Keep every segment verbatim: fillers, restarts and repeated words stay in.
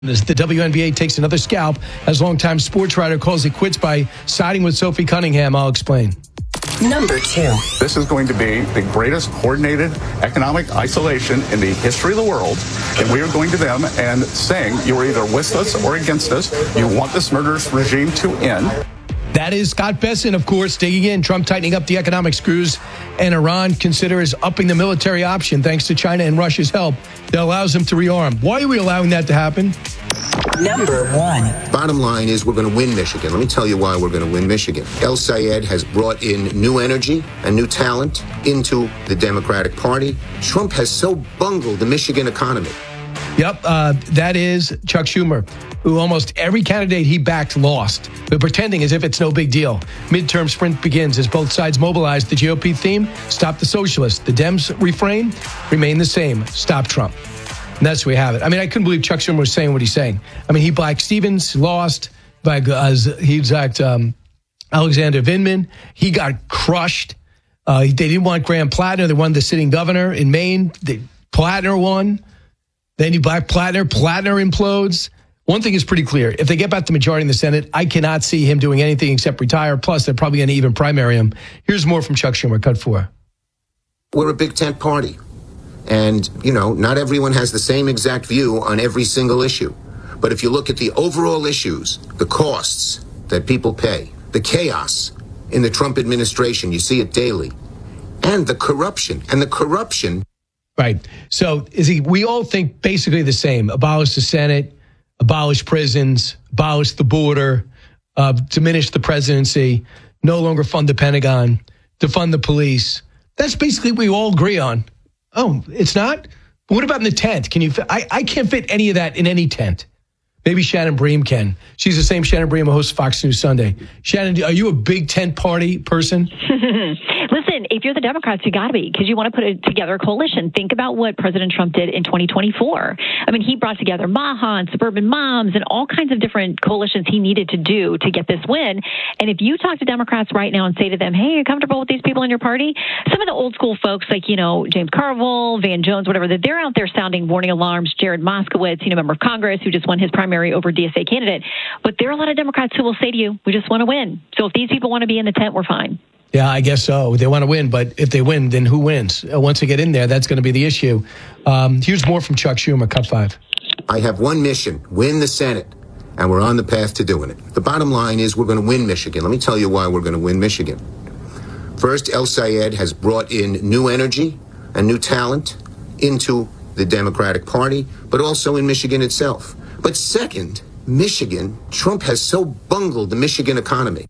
As the W N B A takes another scalp, as longtime sports writer calls it quits by siding with Sophie Cunningham. I'll explain. Number two. This is going to be the greatest coordinated economic isolation in the history of the world. And we are going to them and saying, you are either with us or against us. You want this murderous regime to end. That is Scott Bessent, of course, digging in. Trump tightening up the economic screws, and Iran considers upping the military option thanks to China and Russia's help that allows them to rearm. Why are we allowing that to happen? Number one. Bottom line is we're going to win Michigan. Let me tell you why we're going to win Michigan. El Sayed has brought in new energy and new talent into the Democratic Party. Trump has so bungled the Michigan economy. Yep, uh, that is Chuck Schumer, who almost every candidate he backed lost. They're pretending as if it's no big deal. Midterm sprint begins as both sides mobilize. The G O P theme, stop the socialists. The Dems refrain, remain the same, stop Trump. And that's where we have it. I mean, I couldn't believe Chuck Schumer was saying what he's saying. I mean, he backed Stevens, lost. By, uh, he backed um, Alexander Vindman. He got crushed. Uh, they didn't want Graham Plattner. They wanted the sitting governor in Maine. They, Plattner won. Then you back Plattner. Plattner implodes. One thing is pretty clear. If they get back the majority in the Senate, I cannot see him doing anything except retire. Plus, they're probably going to even primary him. Here's more from Chuck Schumer. Cut four. We're a big tent party. And, you know, not everyone has the same exact view on every single issue. But if you look at the overall issues, the costs that people pay, the chaos in the Trump administration, you see it daily, and the corruption, and the corruption. Right. So is he? We all think basically the same. Abolish the Senate, abolish prisons, abolish the border, uh, diminish the presidency, no longer fund the Pentagon, defund the police. That's basically what we all agree on. Oh, it's not? But what about in the tent? Can you? I, I can't fit any of that in any tent. Maybe Shannon Bream can. She's the same Shannon Bream who hosts Fox News Sunday. Shannon, are you a big tent party person? Listen, if you're the Democrats, you got to be, because you want to put a, together a coalition. Think about what President Trump did in twenty twenty-four. I mean, he brought together Maha and Suburban Moms and all kinds of different coalitions he needed to do to get this win. And if you talk to Democrats right now and say to them, hey, you're comfortable with these people in your party? Some of the old school folks like, you know, James Carville, Van Jones, whatever, that they're out there sounding warning alarms. Jared Moskowitz, you know, member of Congress who just won his primary over D S A candidate. But there are a lot of Democrats who will say to you, we just want to win. So if these people want to be in the tent, we're fine. Yeah, I guess so. They want to win, but if they win, then who wins? Once they get in there, that's going to be the issue. Um, here's more from Chuck Schumer, cut five. I have one mission, win the Senate, and we're on the path to doing it. The bottom line is we're going to win Michigan. Let me tell you why we're going to win Michigan. First, El Sayed has brought in new energy and new talent into the Democratic Party, but also in Michigan itself. But second, Michigan, Trump has so bungled the Michigan economy.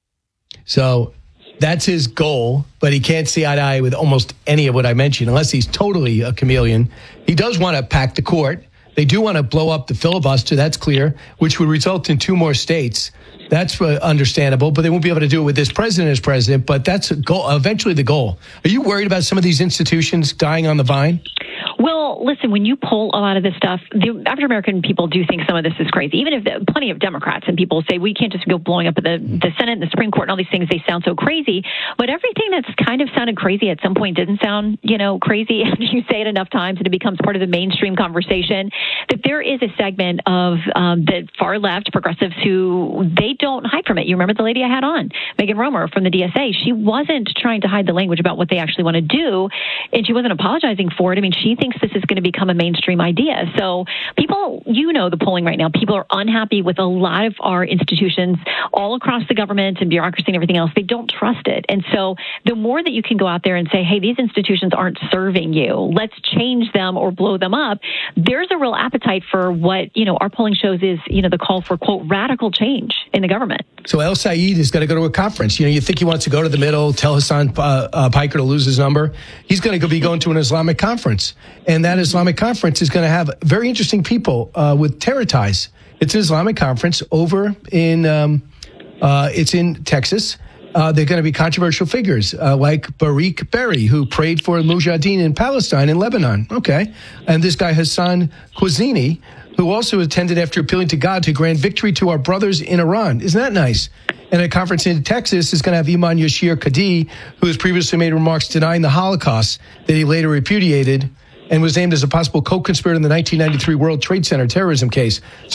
So that's his goal, but he can't see eye to eye with almost any of what I mentioned, unless he's totally a chameleon. He does want to pack the court. They do want to blow up the filibuster, that's clear, which would result in two more states. That's uh, understandable, but they won't be able to do it with this president as president, but that's a goal, eventually the goal. Are you worried about some of these institutions dying on the vine? Well, listen, when you pull a lot of this stuff, the African-American people do think some of this is crazy. Even if the, plenty of Democrats and people say we can't just go blowing up the, the Senate and the Supreme Court and all these things, they sound so crazy. But everything that's kind of sounded crazy at some point didn't sound, you know, crazy after you say it enough times and it becomes part of the mainstream conversation. That there is a segment of um, the far left progressives who they don't hide from it. You remember the lady I had on, Megan Romer from the D S A. She wasn't trying to hide the language about what they actually want to do, and she wasn't apologizing for it. I mean, she thinks this is going to become a mainstream idea. So people, you know, the polling right now, people are unhappy with a lot of our institutions all across the government and bureaucracy and everything else. They don't trust it. And so the more that you can go out there and say, hey, these institutions aren't serving you, let's change them or blow them up, there's a real appetite for what, you know, our polling shows is, you know, the call for, quote, radical change in the government. So El Sayed is going to go to a conference. You know, you think he wants to go to the middle, tell Hassan uh, uh, Piker to lose his number. He's going to be going to an Islamic conference. And that Islamic conference is going to have very interesting people uh, with terror ties. It's an Islamic conference over in, um, uh, it's in Texas. Uh, they're going to be controversial figures uh, like Barik Berry, who prayed for Mujahideen in Palestine and Lebanon. Okay. And this guy, Hassan Khosini, who also attended after appealing to God to grant victory to our brothers in Iran. Isn't that nice? And a conference in Texas is going to have Iman Yashir Qadi, who has previously made remarks denying the Holocaust that he later repudiated. and was named as a possible co-conspirator in the nineteen ninety-three World Trade Center terrorism case.